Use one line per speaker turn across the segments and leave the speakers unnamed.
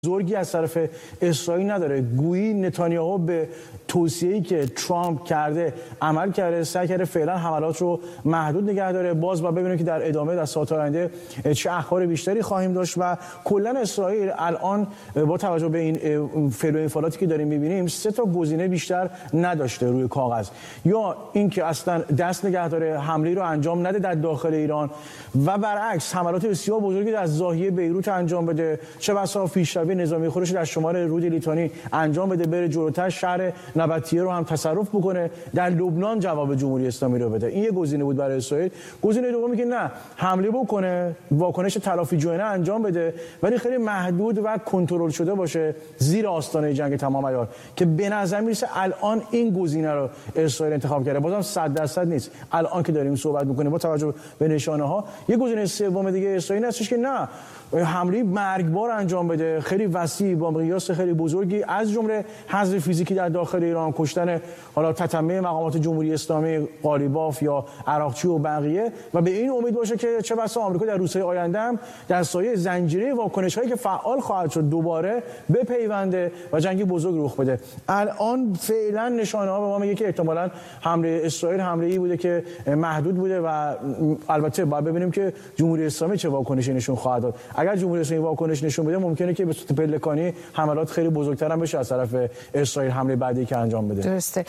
بزرگی از طرف اسرائیل نداره. گویی نتانیاهو به توصیه‌ای که ترامپ کرده عمل کرده، سعی کرده فعلا حملات رو محدود نگه داره. باز با ببینیم که در ادامه در ساعات آینده چه اخبار بیشتری خواهیم داشت. و کلا اسرائیل الان با توجه به این فعل و انفعالاتی که داریم می‌بینیم 3 تا گزینه بیشتر نداشته روی کاغذ. یا اینکه اصلا دست نگه داره، حمله رو انجام نده در داخل ایران، و برعکس حملات بسیار بزرگی در ناحیه بیروت انجام بده، چه بسا پیشروی نظامی خودش در شمال رود لیتانی انجام بده، بره جلوتر شهر نبطیه رو هم تصرف بکنه، در لبنان جواب جمهوری اسلامی رو بده. این یه گزینه بود برای اسرائیل. گزینه دومی که نه، حمله بکنه، واکنش تلافی جویانه انجام بده، ولی خیلی محدود و کنترل شده باشه زیر آستانه جنگ تمام عیار، که به نظر میرسه الان این گزینه رو اسرائیل انتخاب کرده. بازم 100% نیست الان که داریم صحبت می‌کنیم با توجه به نشانه ها. یه گزینه سوم دیگه اسرائیل هستش که نه، حمله مرگبار انجام بده، خیلی وسیع با مقیاس خیلی بزرگی، از جمله حذف فیزیکی در داخل ایران، کشتن حالا تتمه مقامات جمهوری اسلامی، قالیباف یا عراقچی و بقیه، و به این امید باشه که چه بسا آمریکا در روزهای آینده هم در سایه زنجیره واکنش‌هایی که فعال خواهد شد دوباره بپیونده و جنگی بزرگ رخ بده. الان فعلا نشانه‌ها به ما میگه که احتمالاً حمله اسرائیل حمله‌ای بوده که محدود بوده، و البته باید ببینیم که جمهوری اسلامی چه واکنشی نشون خواهد داد. اگر جمهوری اسلامی واکنش نشون بده ممکنه که به صورت پلکانی حملات خیلی بزرگتر هم بشه از طرف اسرائیل، حمله بعدی که انجام بده.
درسته.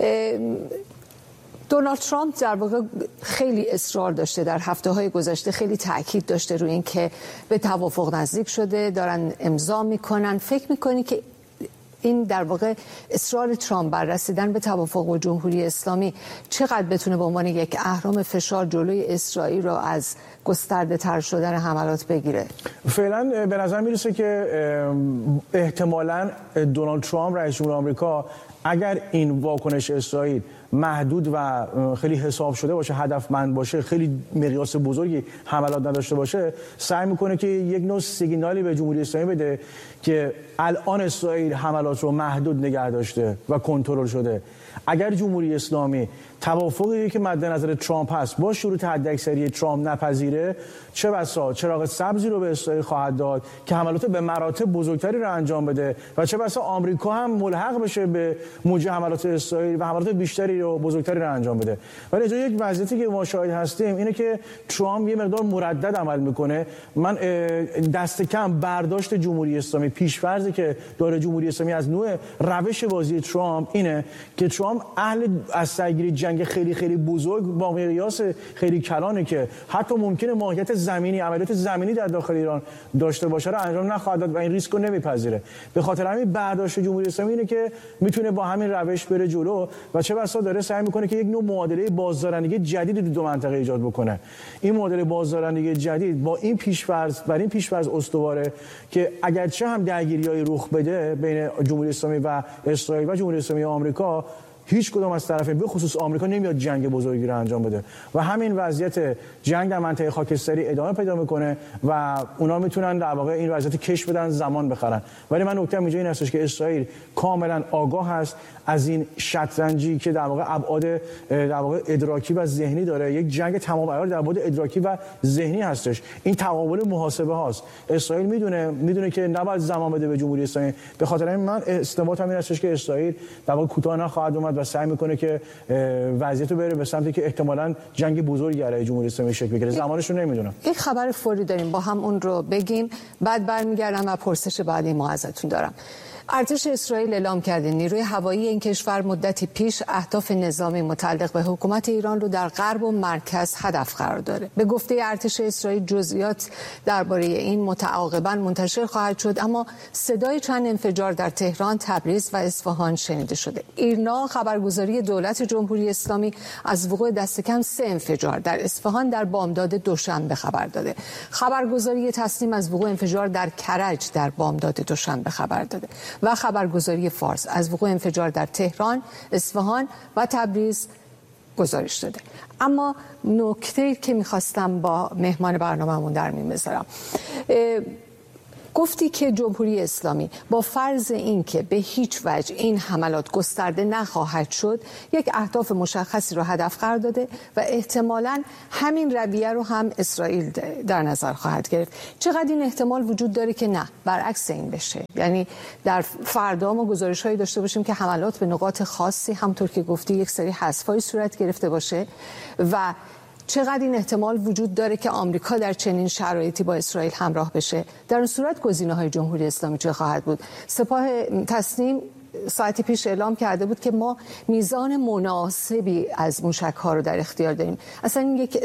دونالد ترامپ در واقع خیلی اصرار داشته، در هفته‌های گذشته خیلی تاکید داشته روی این که به توافق نزدیک شده، دارن امضا میکنن. فکر میکنی که این در واقع اصرار ترامپ بر رسیدن به توافق با جمهوری اسلامی چقدر بتونه به عنوان یک اهرم فشار جلوی اسرائیل رو از گسترده تر شدن حملات بگیره؟
فعلا به نظر میرسه که احتمالاً دونالد ترامپ رئیس جمهور آمریکا اگر این واکنش اسرائیل محدود و خیلی حساب شده باشه، هدفمند باشه، خیلی مقیاس بزرگی حملات نداشته باشه، سعی میکنه که یک نوع سیگنالی به جمهوری اسلامی بده که الان اسرائیل حملات رو محدود نگه داشته و کنترل شده. اگر جمهوری اسلامی توافقی که مد نظر ترامپ هست با شروط حداکثری ترامپ نپذیره، چه بسا چراغ سبزی رو به اسرائیل خواهد داد که حملات به مراتب بزرگتری رو انجام بده، و چه بسا آمریکا هم ملحق بشه به موج حملات اسرائیل و حملات بیشتری و بزرگتری رو انجام بده. ولی اینجا یک وضعیتی که ما شاهد هستیم اینه که ترامپ یه مقدار مردد عمل میکنه. من دست کم برداشت جمهوری اسلامی، پیش‌فرضی که داره جمهوری اسلامی از نوع روش بازی ترامپ اینه که ترامپ اهل از سرگیری جنگ خیلی خیلی بزرگ با مقیاس خیلی کلانه که حتی ممکنه ماهیت زمینی، عملیات زمینی در داخل ایران داشته باشه رو انجام نخواهد داد و این ریسک رو نمیپذیره. به خاطر همین برداشت جمهوری اسلامی اینه که میتونه با همین روش بره جلو، و چه بسا داره سعی میکنه که یک نوع معادله بازدارندگی جدیدی تو دو منطقه ایجاد بکنه. این معادله بازدارندگی جدید با این پیش‌فرض استواره که اگرچه هم درگیری‌های رخ بده بین جمهوری اسلامی و اسرائیل و جمهوری اسلامی آمریکا، هیچ کدام از طرفین به خصوص آمریکا نمیاد جنگ بزرگی رو انجام بده و همین وضعیت جنگ در منطقه خاکستری ادامه پیدا میکنه و اونا میتونن در واقع این وضعیت کش بدن، زمان بخرن. ولی من نکته اینجا این هستش که اسرائیل کاملا آگاه است از این شطرنجی که در واقع ابعاد در واقع ادراکی و ذهنی داره. یک جنگ تمام عیار در ابعاد ادراکی و ذهنی هستش. این تقابل محاسبه هاست. اسرائیل میدونه که نباید زمان بده به جمهوری اسلامی. به خاطر همین من استنباطم این هستش که اسرائیل در واقع کوتاه نخواهد اومد و سعی میکنه که وضعیت رو بره به سمتی که احتمالاً جنگ بزرگی برای جمهوری اسلامی شکل بگیره. زمانش رو نمیدونم.
یک خبر فوری داریم، با هم اون رو بگیم، بعد برمیگردم و پرسش بعدی ما ازتون دارم. ارتش اسرائیل اعلام کرده نیروی هوایی این کشور مدتی پیش اهداف نظامی متعلق به حکومت ایران رو در غرب و مرکز هدف قرار داره. به گفته ارتش اسرائیل جزئیات درباره این متعاقباً منتشر خواهد شد، اما صدای چند انفجار در تهران، تبریز و اصفهان شنیده شده. ایرنا خبرگزاری دولت جمهوری اسلامی از وقوع دست کم 3 انفجار در اصفهان در بامداد دوشنبه خبر داده. خبرگزاری تسنیم از وقوع انفجار در کرج در بامداد دوشنبه خبر داده و خبرگزاری فارس از وقوع انفجار در تهران، اصفهان و تبریز گزارش داده. اما نکته که میخواستم با مهمان برنامه‌مون در میون بذارم، گفتی که جمهوری اسلامی با فرض اینکه به هیچ وجه این حملات گسترده نخواهد شد یک اهداف مشخصی رو هدف قرار داده و احتمالاً همین رویه رو هم اسرائیل در نظر خواهد گرفت. چقدر این احتمال وجود داره که نه برعکس این بشه؟ یعنی در فردا ما گزارش‌هایی داشته باشیم که حملات به نقاط خاصی همونطور که گفتی یک سری حذف‌های صورت گرفته باشه و چقدر این احتمال وجود داره که آمریکا در چنین شرایطی با اسرائیل همراه بشه؟ در اون صورت گزینه‌های جمهوری اسلامی چه خواهد بود؟ سپاه تسنیم ساعتی پیش اعلام کرده بود که ما میزان مناسبی از موشک‌ها رو در اختیار داریم. اصلا این یک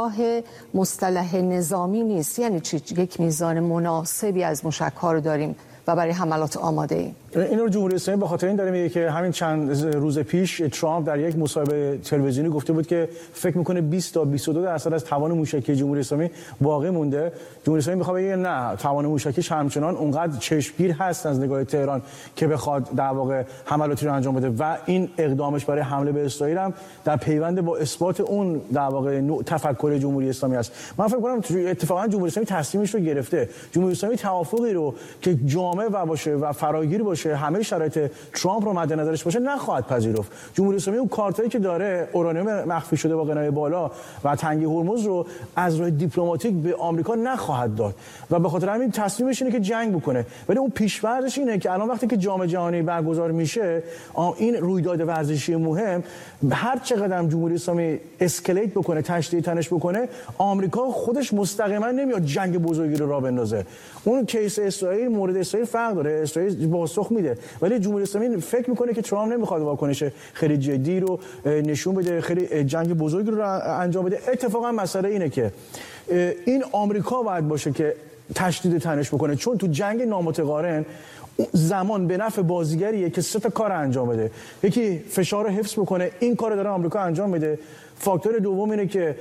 مصطلح نظامی نیست. یعنی چی یک میزان مناسبی از موشک‌ها رو داریم و برای حملات آماده ایم؟
این رو جمهوری اسلامی به خاطر این داره میگه که همین چند روز پیش ترامپ در یک مصاحبه تلویزیونی گفته بود که فکر میکنه 20 تا 22% از توان موشکی جمهوری اسلامی باقی مونده. جمهوری اسلامی میخواد بگه نه، توان موشکیش همچنان اونقدر چشمگیر هست از نگاه تهران که بخواد در واقع حملاتی رو انجام بده و این اقدامش برای حمله به اسرائیل هم در پیوند با اثبات اون در واقع نوع تفکر جمهوری اسلامی است. من فکر کنم اتفاقا جمهوری اسلامی تصمیمش رو گرفته. جمهوری اسلامی توافقی رو که جامع و باشه و فراگیر باشه، همه شرایط ترامپ رو مد نظرش باشه، نخواهد پذیرفت. جمهوری اسلامی اون کارتایی که داره، اورانیوم مخفی شده با قنای بالا و تنگی هرمز رو از راه دیپلماتیک به آمریکا نخواهد داد و به خاطر همین تصمیمش اینه که جنگ بکنه. ولی اون پیش‌فرضش اینه که الان وقتی که جام جهانی برگزار میشه، این رویداد ورزشی مهم، هر چقدر هم جمهوری اسلامی اسکلیت بکنه، تشدید تنش بکنه، آمریکا خودش مستقیما نمیاد جنگ بزرگی رو راه بندازه. اون کیس اسرائیل، مورد اسرائیل فرق داره، اسرائیل پاسخ میده، ولی جمهوری اسلامی فکر میکنه که ترامپ نمیخواد واکنش خیلی جدی رو نشون بده، خیلی جنگ بزرگی رو انجام بده. اتفاقا مسئله اینه که این آمریکا باید باشه که تشدید تنش بکنه، چون تو جنگ نامتقارن زمان به نفع بازیگریه که 3 تا کار انجام بده. یکی فشار رو حفظ بکنه، این کار داره آمریکا انجام میده. فاکتور دوم اینه که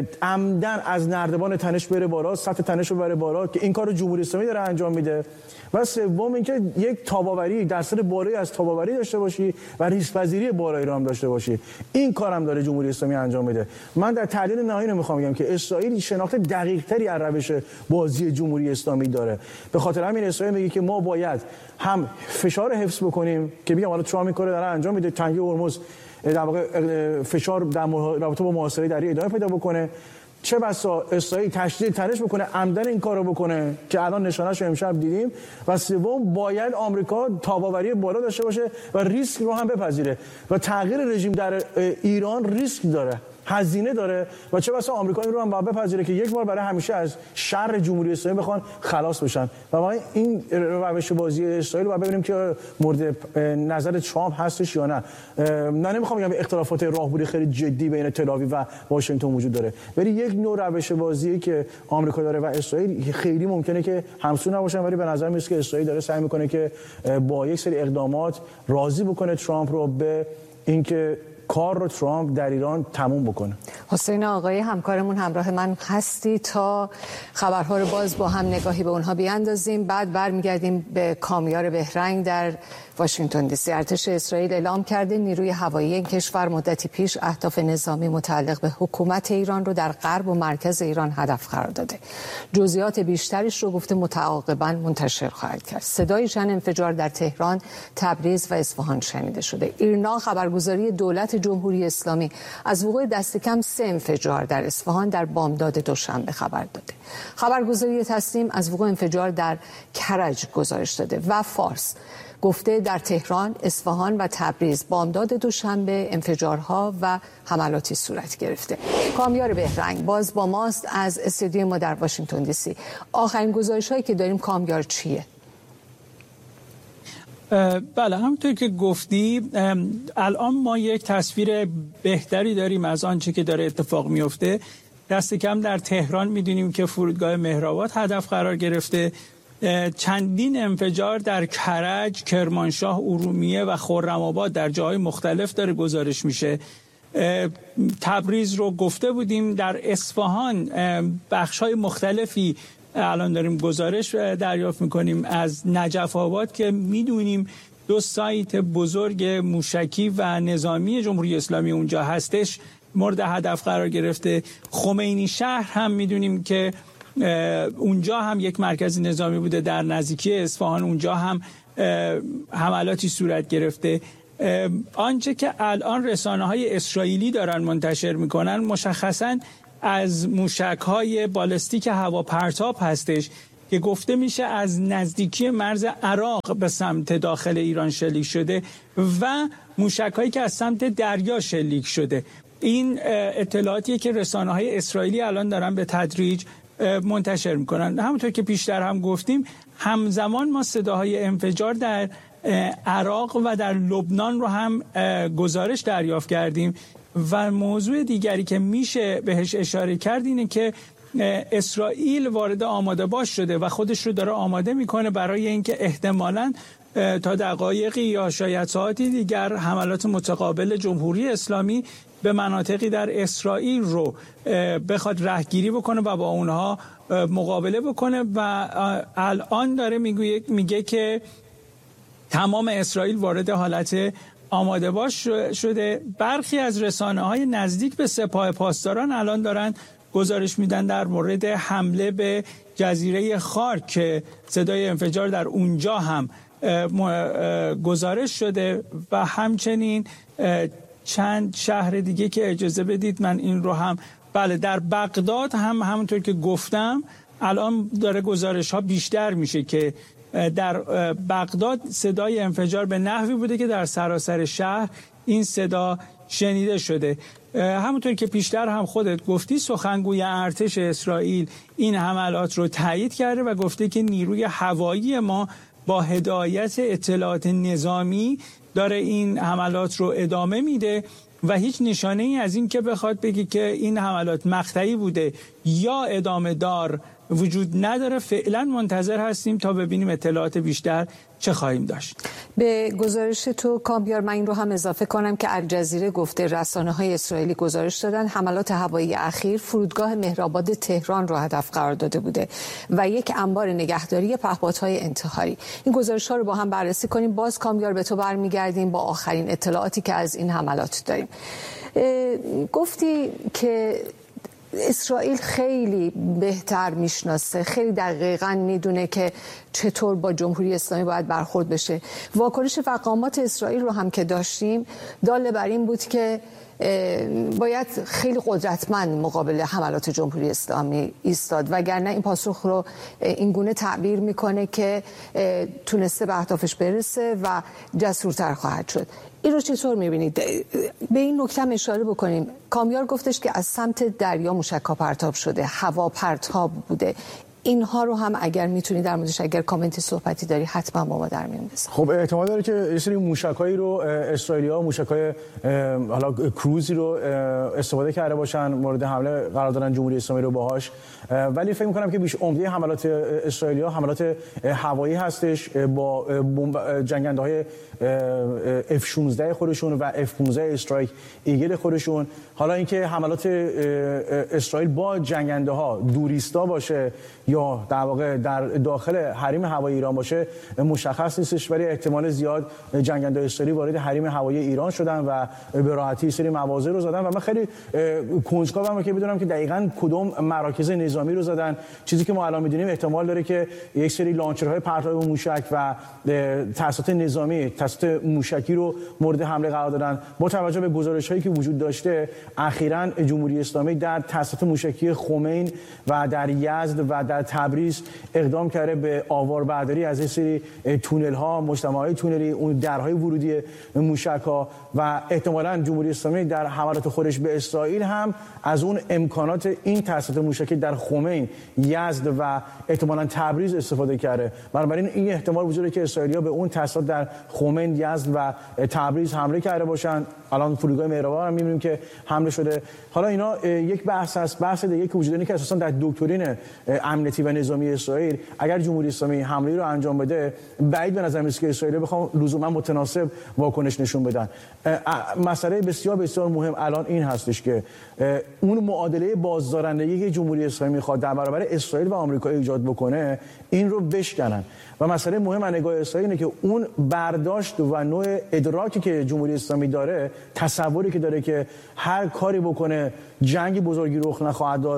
عمدن از نردبان تنش بره بالا، سطح تنش رو بره بالا، که این کار رو جمهوری اسلامی داره انجام میده. و سوم اینکه یک تاباوری، درصد بالایی از تاباوری داشته باشی و ریسک پذیری بالایی رو هم داشته باشی. این کارم داره جمهوری اسلامی انجام میده. من در تحلیل نهایی میخوام بگم که اسرائیل شناخت دقیق‌تری از روش بازی جمهوری اسلامی داره. به خاطر همین اسرائیل میگه که ما باید هم فشار حفظ بکنیم که میگم حالا ترامپ این کارو داره انجام میده، تنگی هرمز در واقع فشار در رابطه با محاصره دریایی ادامه پیدا بکنه، چه بسا اسرائیل تشدید تنش بکنه، عمدن این کارو بکنه که الان نشانه‌اش رو امشب دیدیم، و سوم باید آمریکا تاباوری بالا داشته باشه و ریسک رو هم بپذیره و تغییر رژیم در ایران ریسک داره، هزینه داره و چه بسا آمریکا این رو هم باید بپذیره که یک بار برای همیشه از شر جمهوری اسلامی بخوان خلاص بشن. و ما این روش بازی اسرائیل رو ببینیم که مورد نظر ترامپ هستش یا نه. نمیخوام بگم اختلافات راهبردی خیلی جدی بین تل‌آویو و واشنگتن وجود داره، ولی یک نوع روش بازی که آمریکا داره و اسرائیل خیلی ممکنه که همسو نباشن، ولی به نظر میاد که اسرائیل داره سعی میکنه که با یک سری اقدامات راضی بکنه ترامپ رو به اینکه کار رو ترامپ در ایران تموم بکنه.
حسین آقایی همکارمون همراه من هستی تا خبرها رو باز با هم نگاهی به اونها بیاندازیم، بعد برمیگردیم به کامیار بهرنگ در واشنگتن دی سی. ارتش اسرائیل اعلام کرده نیروی هوایی این کشور مدتی پیش اهداف نظامی متعلق به حکومت ایران رو در غرب و مرکز ایران هدف قرار داده. جزئیات بیشترش رو گفته متعاقباً منتشر خواهد کرد. صدای چند انفجار در تهران، تبریز و اصفهان شنیده شده. ایرنا خبرگزاری دولت جمهوری اسلامی از وقوع دست کم 3 انفجار در اصفهان در بامداد دوشنبه خبر داده. خبرگزاری تسنیم از وقوع انفجار در کرج گزارش داده و فارس گفته در تهران، اصفهان و تبریز بامداد دوشنبه انفجارها و حملاتی صورت گرفته. کامیار بهرنگ باز با ماست از استودیوی ما در واشنگتن دی سی. آخرین گزارش‌هایی که داریم کامیار چیه؟
بله، همونطور که گفتی الان ما یک تصویر بهتری داریم از آنچه که داره اتفاق میفته. دست کم در تهران میدونیم که فرودگاه مهرآباد هدف قرار گرفته. چندین انفجار در کرج، کرمانشاه، ارومیه و خرم‌آباد در جاهای مختلف داره گزارش میشه. تبریز رو گفته بودیم. در اصفهان بخش‌های مختلفی الان داریم گزارش دریافت میکنیم از نجف آباد که میدونیم 2 سایت بزرگ موشکی و نظامی جمهوری اسلامی اونجا هستش، مورد هدف قرار گرفته. خمینی شهر هم میدونیم که اونجا هم یک مرکز نظامی بوده، در نزدیکی اصفهان اونجا هم حملاتی صورت گرفته. آنچه که الان رسانه‌های اسرائیلی دارن منتشر میکنن مشخصاً از موشک‌های بالستیک هواپرتاب هستش که گفته میشه از نزدیکی مرز عراق به سمت داخل ایران شلیک شده و موشک‌هایی که از سمت دریا شلیک شده. این اطلاعاتیه که رسانه‌های اسرائیلی الان دارن به تدریج منتشر میکنن. همونطور که پیشتر هم گفتیم همزمان ما صداهای انفجار در عراق و در لبنان رو هم گزارش دریافت کردیم و موضوع دیگری که میشه بهش اشاره کرد اینه که اسرائیل وارد آماده باش شده و خودش رو داره آماده میکنه برای اینکه احتمالاً تا دقایقی یا شاید ساعتی دیگر حملات متقابل جمهوری اسلامی به مناطقی در اسرائیل رو بخواد رهگیری بکنه و با اونها مقابله بکنه و الان داره میگه که تمام اسرائیل وارد حالت آماده باش شده. برخی از رسانه‌های نزدیک به سپاه پاسداران الان دارن گزارش میدن در مورد حمله به جزیره خارک که صدای انفجار در اونجا هم گزارش شده و همچنین چند شهر دیگه که اجازه بدید من این رو هم در بغداد هم همونطور که گفتم الان داره گزارش ها بیشتر میشه که در بغداد صدای انفجار به نحوی بوده که در سراسر شهر این صدا شنیده شده. همونطور که پیشتر هم خودت گفتی سخنگوی ارتش اسرائیل این حملات رو تایید کرده و گفته که نیروی هوایی ما با هدایت اطلاعات نظامی داره این حملات رو ادامه میده و هیچ نشانه ای از این که بخواد بگه که این حملات مقطعی بوده یا ادامه دار وجود نداره. فعلا منتظر هستیم تا ببینیم اطلاعات بیشتر چه خواهیم داشت.
به گزارش تو کامبیار من این رو هم اضافه کنم که الجزیره گفته رسانه‌های اسرائیلی گزارش دادن حملات هوایی اخیر فرودگاه مهرآباد تهران رو هدف قرار داده بوده و یک انبار نگهداری پهپادهای انتحاری. این گزارش‌ها رو با هم بررسی کنیم. باز کامبیار به تو برمیگردیم با آخرین اطلاعاتی که از این حملات داریم. گفتی که اسرائیل خیلی بهتر میشناسه، خیلی دقیقاً میدونه که چطور با جمهوری اسلامی باید برخورد بشه. واکنش مقامات اسرائیل رو هم که داشتیم دال بر این بود که باید خیلی قدرتمند مقابل حملات جمهوری اسلامی ایستاد وگرنه این پاسخ رو این گونه تعبیر میکنه که تونسته به اهدافش برسه و جسورتر خواهد شد. این رو چطور میبینید؟ به این نکته اشاره بکنیم. کامیار گفتش که از سمت دریا موشک‌ها پرتاب شده، هوا پرتاب بوده. اینها رو هم اگر میتونی در موردش اگر کامنتی صحبتی داری حتما با ما در میون بذار.
خب احتمال داره که یه سری موشکایی رو اسرائیلی‌ها موشکای حالا کروزی رو استفاده کرده باشن مورد حمله قرار دادن جمهوری اسلامی رو باهاش، ولی فکر می‌کنم که بیش عمده حملات اسرائیلی‌ها حملات هوایی هستش با جنگنده‌های F-16 خودشون و F-15 استرایک ایگل خودشون. حالا اینکه حملات اسرائیل با جنگنده‌ها دوریستا باشه یا در واقع در داخل حریم هوایی ایران باشه مشخص نیستش، ولی احتمال زیاد جنگنده اسرائیلی وارد حریم هوایی ایران شدن و به راحتی سری مواضع رو زدن و من خیلی کنجکاوم که بدونم که دقیقاً کدوم مراکز نظامی رو زدن. چیزی که ما الان می‌دونیم احتمال داره که یک سری لانچرهای پرتاب موشک و تاسیسات نظامی تاسیسات موشکی رو مورد حمله قرار دادن. با توجه به گزارش‌هایی که وجود داشته اخیراً جمهوری اسلامی در تاسیسات موشکی خمین و در یزد و در تبریز اقدام کرده به آواربرداری از این سری تونل‌ها، مجتمع‌های تونلی، اون درهای ورودی موشک‌ها و احتمالاً جمهوری اسلامی در حملات خودش به اسرائیل هم از اون امکانات این تاسیسات موشکی در خمین، یزد و احتمالاً تبریز استفاده کرده. بنابراین این احتمال وجود داره که اسرائیلی‌ها به اون تاسیسات در خمین، یزد و تبریز حمله کرده باشن. الان فرودگاه مهرآباد هم می‌بینیم که حمله شده. حالا اینا یک بحث است. بحث دیگه که وجود داره که اساساً در دکترین امنیتی و نظامی اسرائیل اگر جمهوری اسلامی حمله رو انجام بده بعید به نظر میاد که اسرائیل بخوام لزوما متناسب واکنش نشون بدن. مسئله بسیار بسیار مهم الان این هستش که اون معادله بازدارندگی که جمهوری اسلامی میخواد در برابر اسرائیل و آمریکا ایجاد بکنه این رو بشکنن و مسئله مهم از نگاه اسرائیل اینه که اون برداشت و نوع ادراکی که جمهوری اسلامی داره، تصوری که داره که هر کاری بکنه جنگی بزرگی رخ نخواهد داد،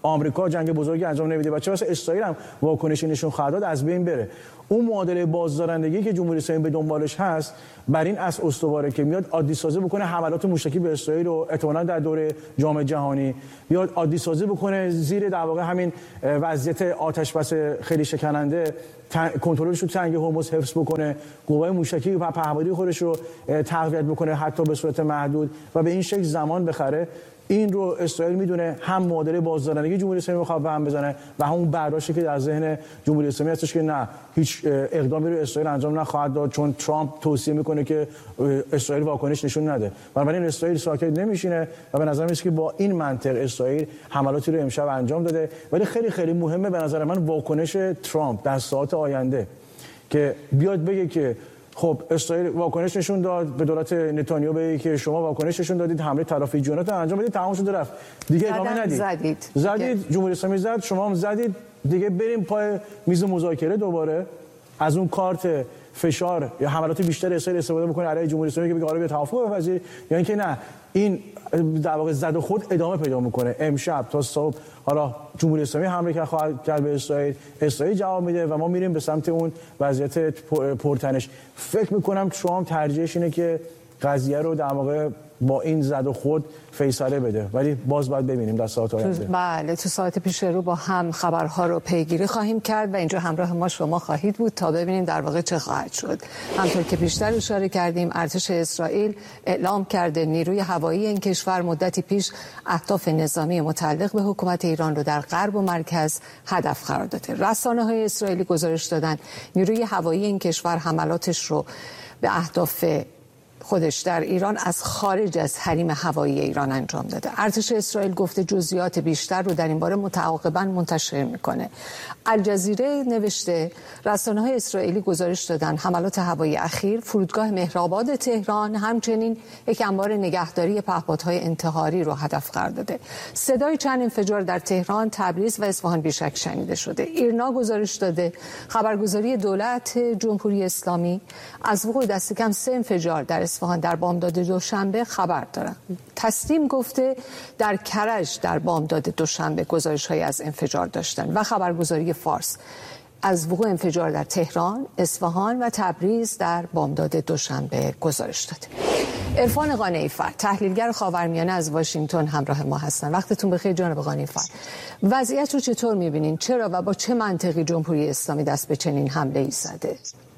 آمریکا جنگ بزرگی انجام نمیده و چه واسه اسرائیل هم واکنشی نشون خواهد داد از بین بره. اون معادله بازدارندگی که جمهوری اسلامی به دنبالش هست بر این اساس استواره که میاد عادی سازی بکنه حملات موشکی به اسرائیل و احتمالاً در دوره جام جهانی بیاد عادی سازی بکنه زیر در واقع همین وضعیت آتش بس خیلی شکننده کنترلش رو تنگ هرمز حفظ بکنه، قوای موشکی و پهپادی خودش رو تقویت بکنه حتی به صورت محدود و به این شکل زمان بخره. این رو اسرائیل میدونه، هم معادله بازدارندگی جمهوری اسلامی میخواد به هم بزنه و همون برداشتی که در ذهن جمهوری اسلامی هستش که نه هیچ اقدامی رو اسرائیل انجام نخواهد داد چون ترامپ توصیه میکنه که اسرائیل واکنش نشون نده. بنابراین اسرائیل ساکت نمیشینه و به نظر میاد که با این منطق اسرائیل حملاتی رو امشب انجام داده. ولی خیلی خیلی مهمه به نظر من واکنش ترامپ در ساعات آینده که بیاد بگه که خب اسرائیل واکنش نشون داد به دولت نتانیاهو بگه که شما واکنش نشون دادید حمله طرفی جنات انجام بدید تمام شد رفت دیگه ادامه ندید زدید جمهوری اسلامی زد شما هم زدید دیگه بریم پای میز مذاکره دوباره از اون کارت فشار یا حملات بیشتر اسرائیل استفاده بکنه علیه جمهوری اسلامی که بگه آره به توافق بپذیرید یا اینکه نه این در واقع زد و خود ادامه پیدا میکنه. امشب تا صبح حالا جمهوری اسلامی حمله خواهد کرد به اسرائیل جواب میده و ما میریم به سمت اون وضعیت پرتنش. فکر میکنم ترامپ ترجیحش اینه که قضیه رو در واقع با این زد و خود فیصله بده ولی باز باید ببینیم در ساعات آینده.
بله تو ساعت پیش رو با هم خبرها رو پیگیری خواهیم کرد و اینجا همراه ما شما خواهید بود تا ببینیم در واقع چه خواهد شد. همطور که بیشتر اشاره کردیم ارتش اسرائیل اعلام کرده نیروی هوایی این کشور مدتی پیش اهداف نظامی متعلق به حکومت ایران رو در غرب و مرکز هدف قرار داده. رسانه‌های اسرائیلی گزارش دادن نیروی هوایی این کشور حملاتش رو به اهداف خودش در ایران از خارج از حریم هوایی ایران انجام داده. ارتش اسرائیل گفته جزئیات بیشتر رو در این باره متعاقباً منتشر میکنه. الجزیره نوشته رسانه‌های اسرائیلی گزارش دادن حملات هوایی اخیر فرودگاه مهرآباد تهران همچنین یک انبار نگهداری پهپادهای انتحاری رو هدف قرار داده. صدای چند انفجار در تهران، تبریز و اصفهان بیشک شنیده شده. ایرنا گزارش داده خبرگزاری دولت جمهوری اسلامی از وقوع دست کم 3 انفجار در اصفهان در بامداد دوشنبه خبر دارند. تسنیم گفته در کرج در بامداد دوشنبه گزارش‌هایی از انفجار داشتند و خبرگزاری فارس از وقوع انفجار در تهران، اصفهان و تبریز در بامداد دوشنبه گزارش داده. عرفان قانعی‌فر تحلیلگر خاورمیانه از واشنگتن همراه ما هستند. وقتتون بخیر جناب قانعی‌فر. وضعیت رو چطور می‌بینین؟ چرا و با چه منطقی جمهوری اسلامی دست به چنین حمله‌ای زده؟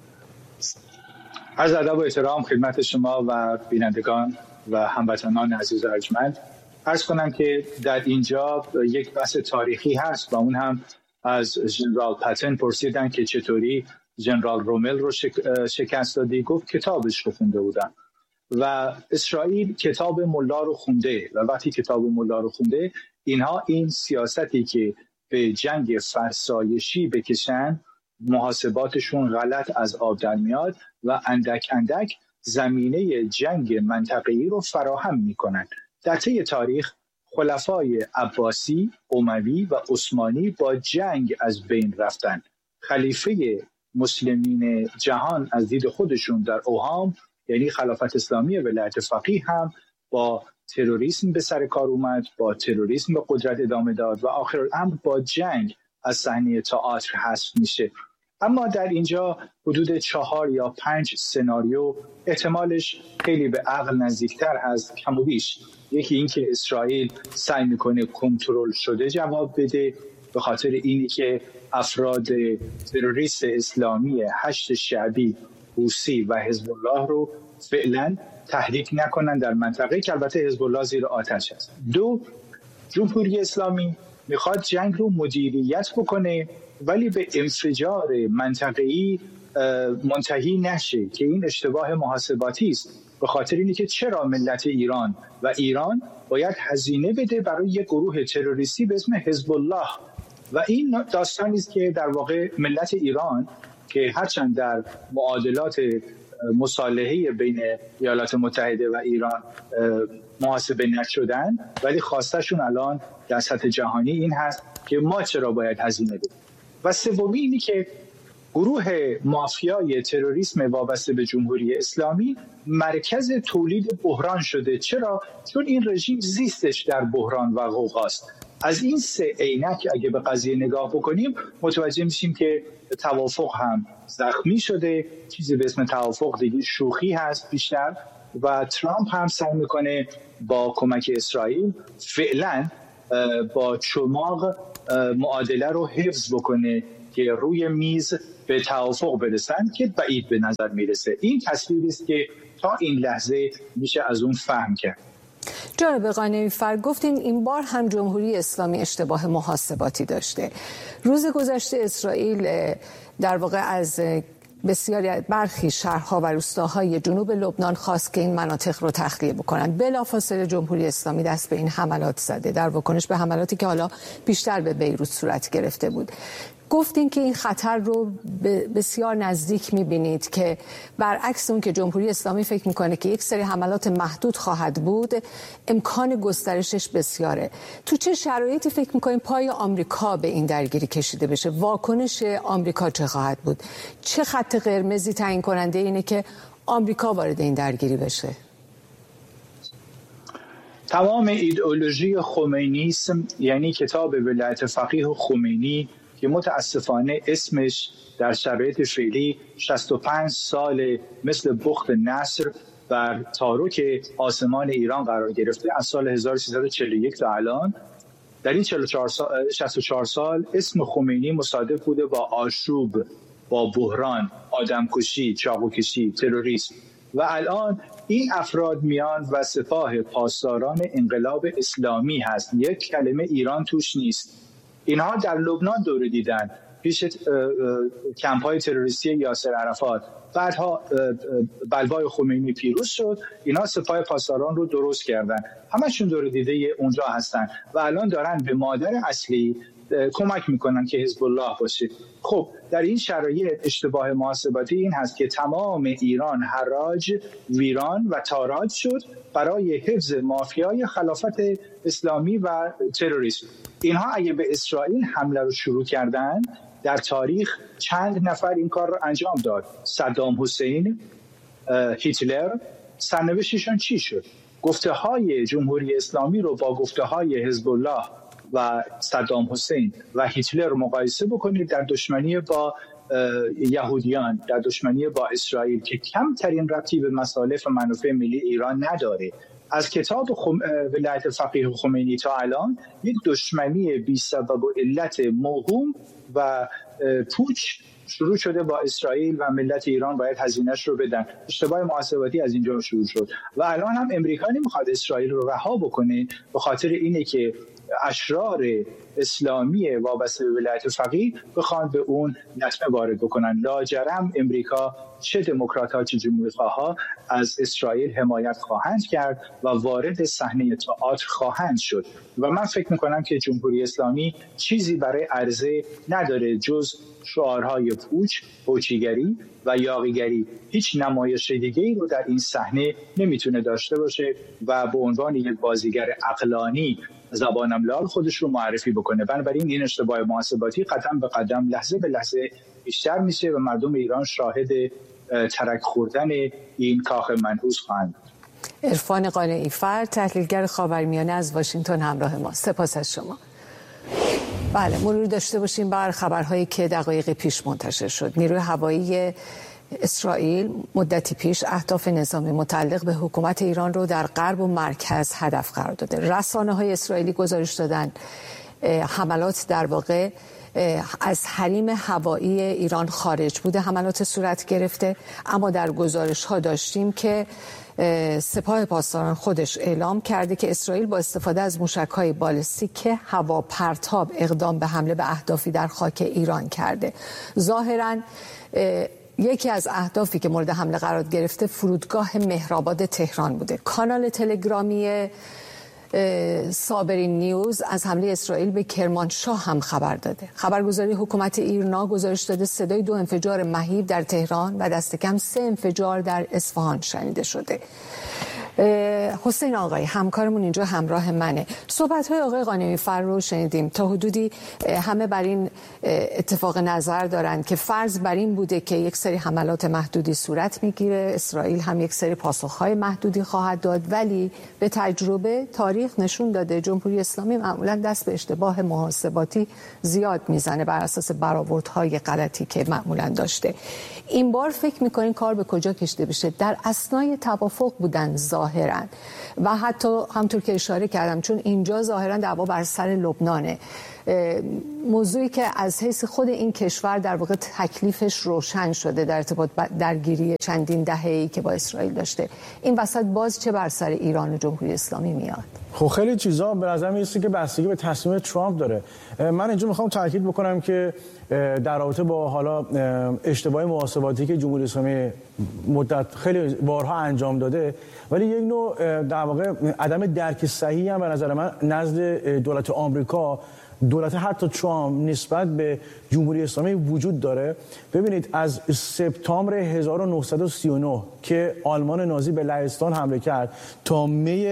عرض ادب و احترام خدمت شما و بینندگان و هموطنان عزیز و ارجمند. عرض کنم که در اینجا یک بحث تاریخی هست و اون هم از ژنرال پتن پرسیدن که چطوری ژنرال رومل رو شکست دادی. گفت کتابش رو خونده بودم و اسرائیل کتاب ملا رو خونده و وقتی کتاب ملا رو خونده اینها این سیاستی که به جنگ فرسایشی بکشن محاسباتشون غلط از آب در میاد و اندک اندک زمینه جنگ منطقه‌ای رو فراهم میکنن. در طی تاریخ خلفای عباسی، اموی و عثمانی با جنگ از بین رفتن. خلیفه مسلمین جهان از دید خودشون در اوهام یعنی خلافت اسلامی ولایت فقیه هم با تروریسم به سر کار اومد، با تروریسم به قدرت ادامه داد و آخرالامر با جنگ از صحنه تئاتر حذف میشه. اما در اینجا حدود 4 یا 5 سناریو احتمالش خیلی به عقل نزدیکتر هست کم و بیش. یکی این که اسرائیل سعی میکنه کنترل شده جواب بده به خاطر اینی که افراد تروریست اسلامی هشت شعبی، حوثی و حزب الله رو فعلا تحریک نکنن در منطقه که البته حزب الله زیر آتش است. 2 جمهوری اسلامی میخواد جنگ رو مدیریت بکنه ولی به انفجار منطقه‌ای منتهی نشه که این اشتباه محاسباتی است. به خاطر اینه که چرا ملت ایران و ایران باید هزینه بده برای یک گروه تروریستی به اسم حزب الله و این داستانی است که در واقع ملت ایران که هرچند در معادلات مصالحه بین ایالات متحده و ایران محاسبه نشدن ولی خواستشون الان در سطح جهانی این هست که ما چرا باید هزینه بدیم. و سومی اینی که گروه مافیای تروریسم وابسته به جمهوری اسلامی مرکز تولید بحران شده. چرا؟ چون این رژیم زیستش در بحران و غوغاست. از این سه عینک اگه به قضیه نگاه بکنیم متوجه میشیم که توافق هم زخمی شده، چیزی به اسم توافق دیگه شوخی هست بیشتر، و ترامپ هم سعی میکنه با کمک اسرائیل فعلا با چماق معادله رو حفظ بکنه که روی میز به توافق برسن که بعید به نظر میرسه. این تصویری است که تا این لحظه میشه از اون فهم کرد.
جناب قانعی‌فر، گفتین این بار هم جمهوری اسلامی اشتباه محاسباتی داشته. روز گذشته اسرائیل در واقع از بسیاری برخی شهرها و روستاهای جنوب لبنان خواست که این مناطق رو تخلیه بکنن. بلافاصله جمهوری اسلامی دست به این حملات زده در واکنش به حملاتی که حالا بیشتر به بیروت صورت گرفته بود. گفتین که این خطر رو بسیار نزدیک می‌بینید که برعکس اون که جمهوری اسلامی فکر می‌کنه که یک سری حملات محدود خواهد بود، امکان گسترشش بسیاره. تو چه شرایطی فکر می‌کنین پای آمریکا به این درگیری کشیده بشه؟ واکنش آمریکا چه خواهد بود؟ چه خط قرمزی تعیین کننده اینه که آمریکا وارد این درگیری بشه؟
تمام ایدئولوژی خمینی، یعنی کتاب ولایت فقیه خمینی که متاسفانه اسمش در شرایط فعلی 65 سال مثل بخت نصر بر تاروک آسمان ایران قرار گرفته. از سال 1341 تا الان در این 64 سال اسم خمینی مصادف بوده با آشوب، با بحران، آدمکشی، چاقوکشی، تروریسم، و الان این افراد میان و سپاه پاسداران انقلاب اسلامی هست. یک کلمه ایران توش نیست. اینها در لبنان دور دیدن پیش کمپ‌های تروریستی یاسر عرفات، بعدها بلوای خمینی پیروز شد، اینا سپاه پاسداران رو درست کردن، همشون دور دیده اونجا هستن و الان دارن به مادر اصلی کمک میکنن که حزب الله باشه. خب در این شرایط اشتباه محاسباتی این هست که تمام ایران حراج، ویران و تاراج شد برای حفظ مافیای خلافت اسلامی و تروریسم. اینها اگه به اسرائیل حمله رو شروع کردن، در تاریخ چند نفر این کار رو انجام داد. صدام حسین، هیتلر، سرنوشتشون چی شد؟ گفته های جمهوری اسلامی رو با گفته های حزب الله و صدام حسین و هیتلر مقایسه بکنید در دشمنی با یهودیان، در دشمنی با اسرائیل که کمترین ربطی به مصالح و منافع ملی ایران نداره. از کتاب ولایت فقیه خمینی تا الان یک دشمنی بی سبب و علت موهوم و پوچ شروع شده با اسرائیل و ملت ایران باید هزینه‌اش رو بدن. اشتباه محاسباتی از اینجا شروع شد و الان هم امریکا نمیخواد اسرائیل رو رها بکنه به خاطر اینه که اشرار اسلامی وابسته به ولایت فقیه بخوان به اون لطمه وارد بکنن. لاجرم امریکا چه دموکرات‌ها چه جمهوری‌خواها از اسرائیل حمایت خواهند کرد و وارد صحنه تئاتر خواهند شد و من فکر می‌کنم که جمهوری اسلامی چیزی برای عرضه نداره جز شعارهای پوچ، هوچیگری و یاغیگری. هیچ نمایش دیگه‌ای رو در این صحنه نمیتونه داشته باشه و به عنوان یک بازیگر عقلانی زبانم لال خودش رو معرفی بکنه. بنابراین این اشتباه محاسباتی قدم به قدم، لحظه به لحظه بیشتر میشه و مردم ایران شاهد ترک خوردن این کاخ منحوس خواهند.
عرفان قانعی‌فر، تحلیلگر خاورمیانه از واشنگتن همراه ما. سپاس از شما. بله، مرور داشته باشیم بر خبرهایی که دقایق پیش منتشر شد. نیروی هوایی اسرائیل مدتی پیش اهداف نظامی متعلق به حکومت ایران رو در غرب و مرکز هدف قرار داده. رسانه‌های اسرائیلی گزارش دادن حملات در واقع از حریم هوایی ایران خارج بوده، حملات صورت گرفته، اما در گزارش‌ها داشتیم که سپاه پاسداران خودش اعلام کرده که اسرائیل با استفاده از موشک‌های بالستیک هواپرتاب اقدام به حمله به اهدافی در خاک ایران کرده. ظاهراً یکی از اهدافی که مورد حمله قرار گرفته فرودگاه مهرآباد تهران بوده. کانال تلگرامی صابرین نیوز از حمله اسرائیل به کرمانشاه هم خبر داده. خبرگزاری حکومت ایرنا گزارش داده صدای 2 انفجار مهیب در تهران و دست کم 3 انفجار در اصفهان شنیده شده. حسین آقای همکارمون اینجا همراه منه. صحبت‌های آقای غانمی فر رو شنیدیم. تا حدودی همه بر این اتفاق نظر دارن که فرض بر این بوده که یک سری حملات محدودی صورت میگیره، اسرائیل هم یک سری پاسخ‌های محدودی خواهد داد، ولی به تجربه تاریخ نشون داده جمهوری اسلامی معمولا دست به اشتباه محاسباتی زیاد میزنه بر اساس برآوردهای غلطی که معمولا داشته. این بار فکر می‌کنین کار به کجا کشیده بشه؟ در اثنای توافق بودن ظاهراً و حتی همطور که اشاره کردم چون اینجا ظاهراً دعوا بر سر لبنانه، موضوعی که از حیث خود این کشور در واقع تکلیفش روشن شده در ارتباط درگیری چندین دهه‌ای که با اسرائیل داشته، این وسط باز چه بر سر ایران و جمهوری اسلامی میاد؟
خب خیلی چیزا به نظر میاد که بستگی به تصمیم ترامپ داره. من اینجا میخوام تاکید بکنم که در رابطه با حالا اشتباه محاسباتی که جمهوری اسلامی مدت خیلی بارها انجام داده، ولی یک نوع در واقع عدم درک صحیحی هم به نظر من نزد دولت آمریکا، دولت حتی ترامپ نسبت به جمهوری اسلامی وجود داره. ببینید از سپتامبر 1939 که آلمان نازی به لهستان حمله کرد تا می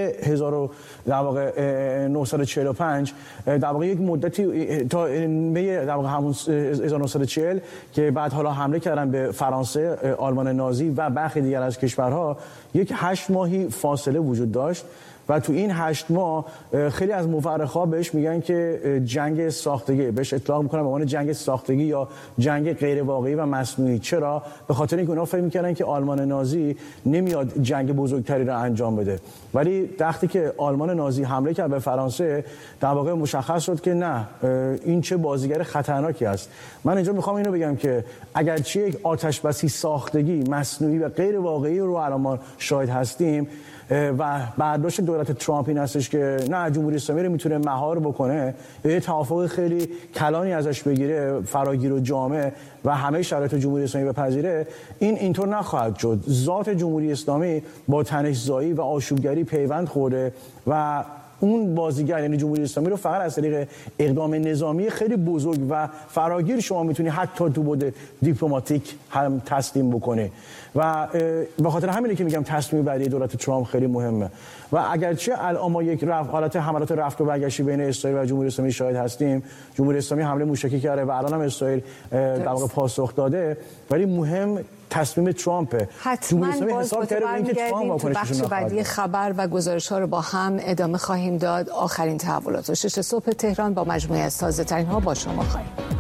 1945 در واقع یک مدتی تا می در واقع همون 1940 که بعد حالا حمله کردن به فرانسه آلمان نازی و برخی دیگر از کشورها، یک 8 ماهی فاصله وجود داشت و تو این 8 ماه خیلی از مورخا بهش میگن که جنگ ساختگی، بهش اطلاق میکنن به عنوان جنگ ساختگی یا جنگ غیر واقعی و مصنوعی. چرا؟ به خاطر اینکه اونا فکر میکردن که آلمان نازی نمیاد جنگ بزرگتری رو انجام بده، ولی وقتی که آلمان نازی حمله کرد به فرانسه در واقع مشخص شد که نه، این چه بازیگر خطرناکی است. من اینجا میخوام اینو بگم که اگرچه یک آتش‌بسی ساختگی مصنوعی و غیر واقعی رو الان ما شاهد هستیم و برداشت دولت ترامپ این هستش که نه، جمهوری اسلامی رو میتونه مهار بکنه، یه توافق خیلی کلانی ازش بگیره، فراگیر و جامع و همه شرایط جمهوری اسلامی بپذیره، این اینطور نخواهد شد. ذات جمهوری اسلامی با تنش‌زایی و آشوبگری پیوند خورده و اون بازیگر یعنی جمهوری اسلامی رو فقط از طریق اقدام نظامی خیلی بزرگ و فراگیر شما میتونی حتی تو بود دیپلماتیک هم تسلیم بکنی و به خاطر همینه که میگم تصمیم بعدی دولت ترامپ خیلی مهمه. و اگرچه الان ما یک حالت حملات رفت و برگشتی بین اسرائیل و جمهوری اسلامی شاهد هستیم، جمهوری اسلامی حمله موشکی کرده و الان هم اسرائیل در واقع پاسخ داده، ولی مهم تصمیم ترامپه.
حتما باز برمیگردیم تو بخش بعدی خبر و گزارش‌ها رو با هم ادامه خواهیم داد. آخرین تحولات 6 صبح تهران با مجموعه از تازه‌ترین‌ها با شما خواهیم.